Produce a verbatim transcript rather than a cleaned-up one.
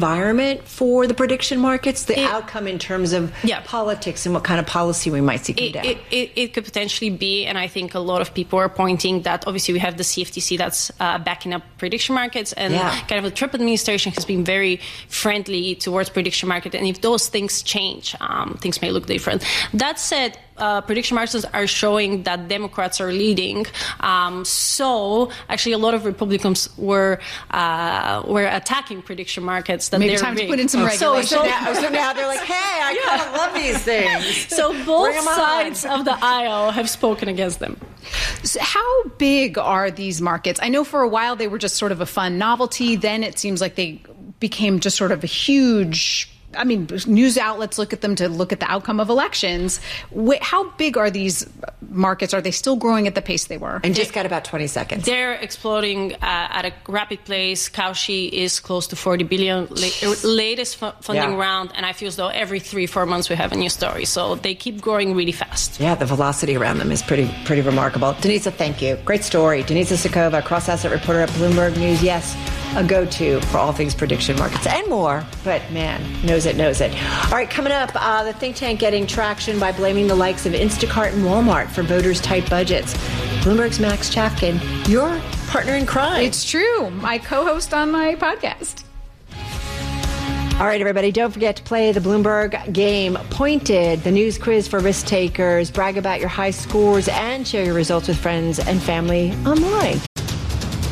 environment for the prediction markets, the it, outcome in terms of yeah. politics and what kind of policy we might see come it, down? It, it, it could potentially be, and I think a lot of people are pointing that obviously we have the C F T C that's uh, backing up prediction markets, and yeah. kind of the Trump administration has been very friendly towards prediction market, and if those things change, um, things may look different. That said, Uh, prediction markets are showing that Democrats are leading. Um, so actually, a lot of Republicans were uh, were attacking prediction markets. That Maybe they're time big. to put in some regulations. So, so, now, so now they're like, hey, I yeah. kind of love these things. So both sides of the aisle have spoken against them. So how big are these markets? I know for a while they were just sort of a fun novelty. Then it seems like they became just sort of a huge, I mean, news outlets look at them to look at the outcome of elections. How big are these markets? Are they still growing at the pace they were? And just got about twenty seconds. They're exploding uh, at a rapid pace. Kalshi is close to forty billion la- latest f- funding yeah. round, and I feel as though every three, four months we have a new story. So they keep growing really fast. Yeah, the velocity around them is pretty pretty remarkable. Denisa, thank you. Great story. Denisa Sokova, cross-asset reporter at Bloomberg News. Yes, a go-to for all things prediction markets and more. But man, knows it, knows it. All right, coming up, uh, the think tank getting traction by blaming the likes of Instacart and Walmart for voters' tight budgets. Bloomberg's Max Chafkin, your partner in crime. It's true. My co-host on my podcast. All right, everybody, don't forget to play the Bloomberg game. Pointed, the news quiz for risk takers. Brag about your high scores and share your results with friends and family online.